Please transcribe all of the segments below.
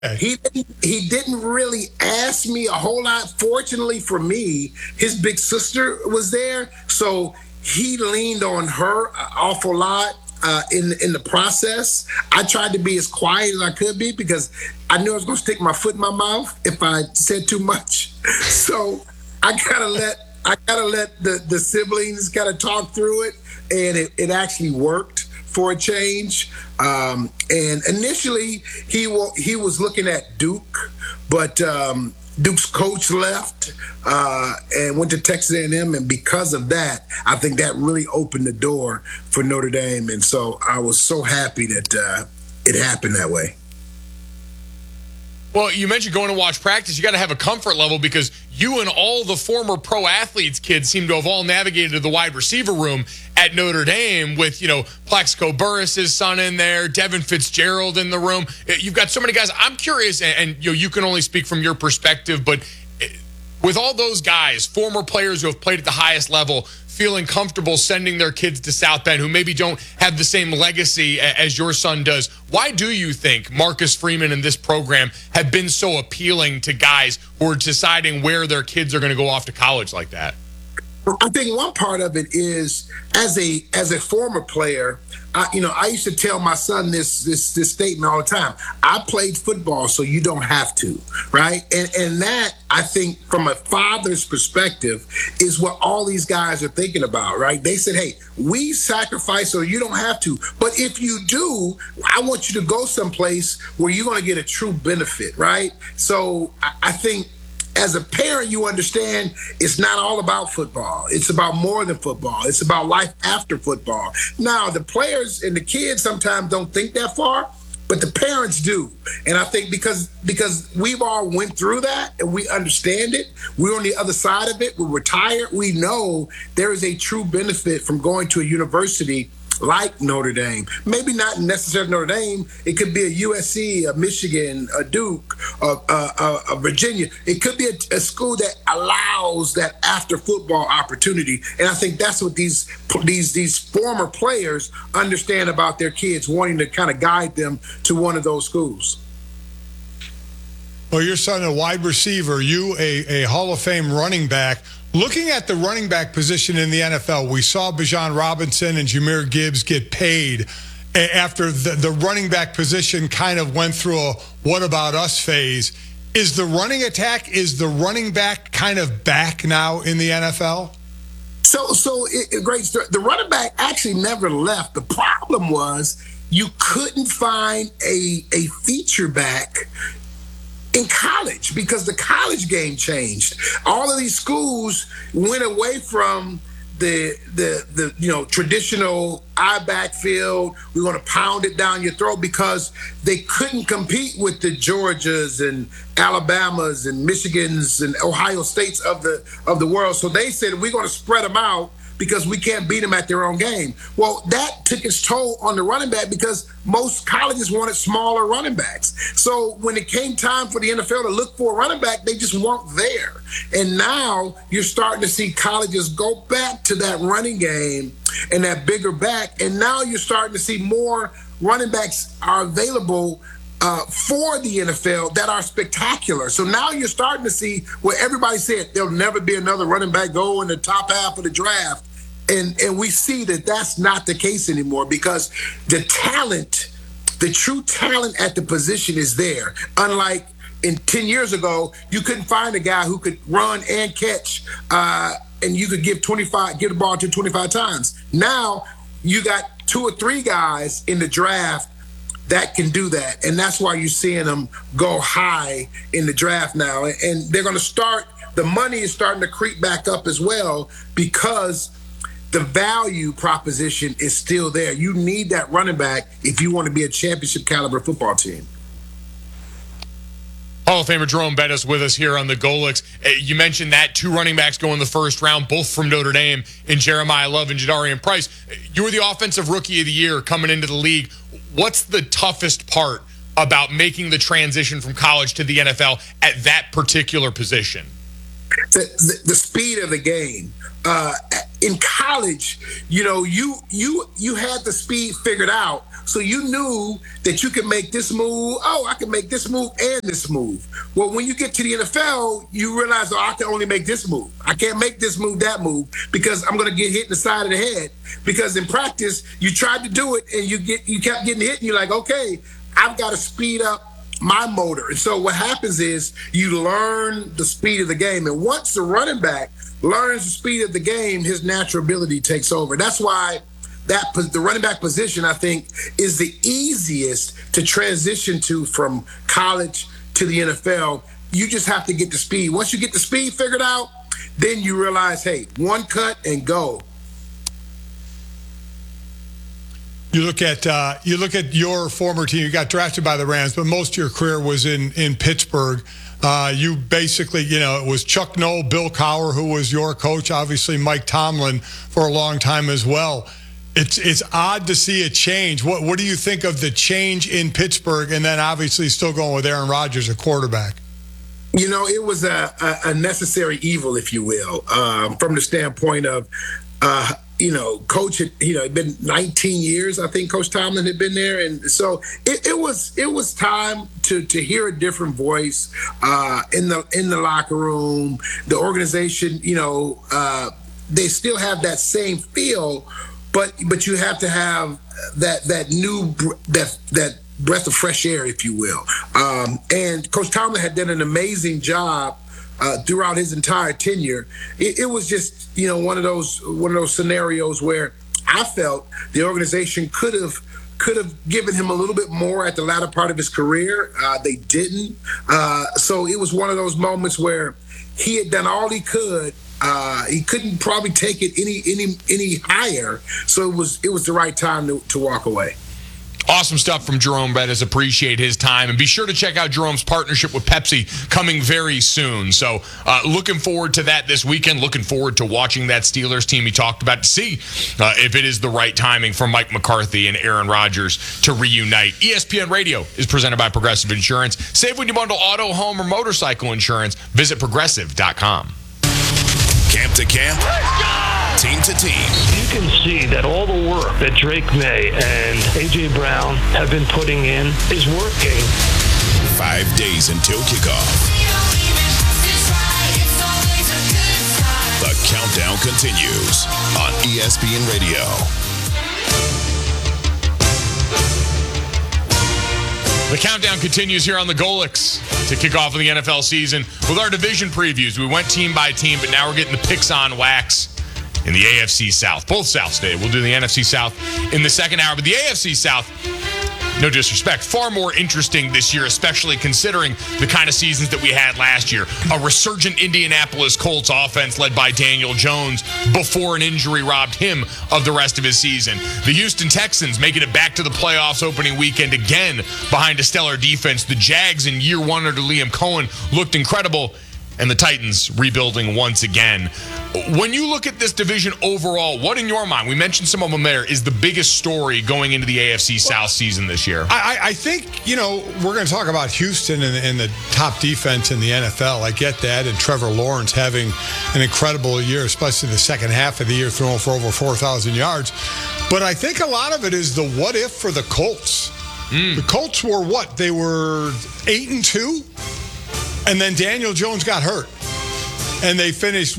He didn't really ask me a whole lot. Fortunately for me, his big sister was there, so he leaned on her an awful lot in the process. I tried to be as quiet as I could be because I knew I was going to stick my foot in my mouth if I said too much. So I gotta let the siblings kind of talk through it, and it actually worked for a change. And initially, he was looking at Duke, but Duke's coach left and went to Texas A&M, and because of that, I think that really opened the door for Notre Dame. And so I was so happy that it happened that way. Well, you mentioned going to watch practice. You got to have a comfort level because you and all the former pro athletes kids seem to have all navigated to the wide receiver room at Notre Dame with, Plaxico Burress' son in there, Devin Fitzgerald in the room. You've got so many guys. I'm curious, and you can only speak from your perspective, but with all those guys, former players who have played at the highest level, feeling comfortable sending their kids to South Bend who maybe don't have the same legacy as your son does, why do you think Marcus Freeman and this program have been so appealing to guys who are deciding where their kids are going to go off to college like that? I think one part of it is as a former player, I used to tell my son this statement all the time. I played football, so you don't have to, right? And that, I think, from a father's perspective, is what all these guys are thinking about, right? They said, hey, we sacrifice so you don't have to. But if you do, I want you to go someplace where you're going to get a true benefit, right? So I think as a parent, you understand it's not all about football. It's about more than football. It's about life after football. Now, the players and the kids sometimes don't think that far, but the parents do. And I think because we've all went through that and we understand it, we're on the other side of it, we're retired, we know there is a true benefit from going to a university like Notre Dame. Maybe not necessarily Notre Dame. It could be a USC, a Michigan, a Duke, a Virginia. It could be a school that allows that after football opportunity. And I think that's what these former players understand about their kids, wanting to kind of guide them to one of those schools. Well, your son, a wide receiver, you a Hall of Fame running back. Looking at the running back position in the NFL, we saw Bijan Robinson and Jahmyr Gibbs get paid after the running back position kind of went through a what about us phase. Is the running back kind of back now in the NFL? So great story. The running back actually never left. The problem was you couldn't find a feature back in college because the college game changed. All of these schools went away from the traditional eye backfield. We're going to pound it down your throat because they couldn't compete with the Georgias and Alabamas and Michigans and Ohio States of the world. So they said we're going to spread them out because we can't beat them at their own game. Well, that took its toll on the running back because most colleges wanted smaller running backs. So when it came time for the NFL to look for a running back, they just weren't there. And now you're starting to see colleges go back to that running game and that bigger back. And now you're starting to see more running backs are available for the NFL that are spectacular. So now you're starting to see where everybody said there'll never be another running back go in the top half of the draft. And we see that that's not the case anymore because the talent, the true talent at the position is there. Unlike in 10 years ago, you couldn't find a guy who could run and catch and you could give the ball to 25 times. Now you got 2 or 3 guys in the draft that can do that. And that's why you're seeing them go high in the draft now. And they're going to start, the money is starting to creep back up as well because the value proposition is still there. You need that running back if you want to be a championship caliber football team. Hall of Famer Jerome Bettis with us here on the Golics. You mentioned that 2 running backs go in the first round, both from Notre Dame, in Jeremiah Love and Jadarian Price. You were the offensive rookie of the year coming into the league. What's the toughest part about making the transition from college to the NFL at that particular position? the speed of the game. In college, you had the speed figured out, so you knew that you could make this move. Oh, I can make this move and this move. Well, when you get to the NFL, you realize, I can only make this move. I can't make this move, that move, because I'm going to get hit in the side of the head. Because in practice, you tried to do it and you kept getting hit, and you're like, okay, I've got to speed up my motor. And so what happens is you learn the speed of the game, and once the running back learns the speed of the game, his natural ability takes over. That's why the running back position, I think, is the easiest to transition to from college to the NFL. You just have to get the speed. Once you get the speed figured out, then you realize, hey, one cut and go. You look at your former team. You got drafted by the Rams, but most of your career was in Pittsburgh. You basically, it was Chuck Noll, Bill Cowher, who was your coach, obviously Mike Tomlin for a long time as well. It's odd to see a change. What do you think of the change in Pittsburgh, and then obviously still going with Aaron Rodgers at quarterback? It was a necessary evil, if you will, from the standpoint of, Coach had, been 19 years. I think Coach Tomlin had been there, and so it was time to hear a different voice in the locker room. The organization, they still have that same feel, but you have to have that new that breath of fresh air, if you will. And Coach Tomlin had done an amazing job throughout his entire tenure. It was just one of those scenarios where I felt the organization could have given him a little bit more at the latter part of his career. They didn't. So it was one of those moments where he had done all he could. He couldn't probably take it any higher. So it was the right time to walk away. Awesome stuff from Jerome Bettis. Appreciate his time. And be sure to check out Jerome's partnership with Pepsi coming very soon. So looking forward to that this weekend. Looking forward to watching that Steelers team he talked about to see if it is the right timing for Mike McCarthy and Aaron Rodgers to reunite. ESPN Radio is presented by Progressive Insurance. Save when you bundle auto, home, or motorcycle insurance. Visit Progressive.com. Camp to camp. Let's go! Team to team. You can see that all the work that Drake May and A.J. Brown have been putting in is working. 5 days until kickoff. The countdown continues on ESPN Radio. The countdown continues here on the Golix to kick off the NFL season with our division previews. We went team by team, but now we're getting the picks on wax in the AFC South. Both Souths today. We'll do the NFC South in the second hour, but the AFC South, no disrespect, far more interesting this year, especially considering the kind of seasons that we had last year. A resurgent Indianapolis Colts offense led by Daniel Jones before an injury robbed him of the rest of his season. The Houston Texans making it back to the playoffs opening weekend again behind a stellar defense. The Jags in year one under Liam Cohen looked incredible. And the Titans rebuilding once again. When you look at this division overall, what in your mind, we mentioned some of them there, is the biggest story going into the AFC South season this year? I think, we're going to talk about Houston and the top defense in the NFL. I get that. And Trevor Lawrence having an incredible year, especially the second half of the year, throwing for over 4,000 yards. But I think a lot of it is the what if for the Colts. The Colts were what? They were 8-2? And then Daniel Jones got hurt. And they finished,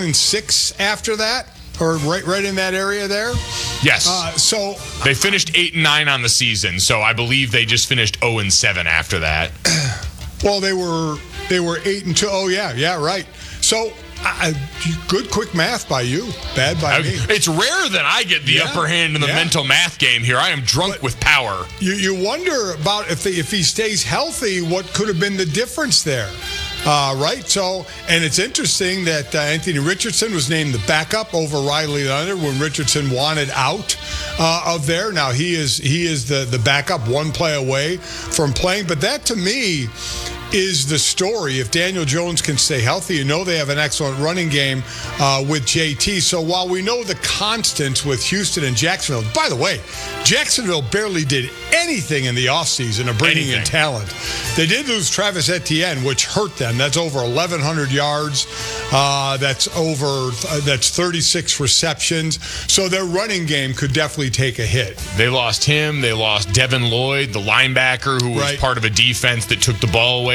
1-6 after that? Or right in that area there? Yes. So they finished 8-9 on the season. So I believe they just finished 0-7 after that. Well, they were 8-2. Oh, yeah, right. So good quick math by you. Bad by me. It's rare that I get the upper hand in the mental math game here. I am drunk with power. You wonder about if he stays healthy, what could have been the difference there. Right? So, and it's interesting that Anthony Richardson was named the backup over Riley Leonard when Richardson wanted out of there. Now, he is the backup, one play away from playing. But that, to me, is the story. If Daniel Jones can stay healthy, they have an excellent running game with JT. So while we know the constants with Houston and Jacksonville, by the way, Jacksonville barely did anything in the offseason of bringing in talent. They did lose Travis Etienne, which hurt them. That's over 1,100 yards That's 36 receptions. So their running game could definitely take a hit. They lost him. They lost Devin Lloyd, the linebacker, who was Right. part of a defense that took the ball away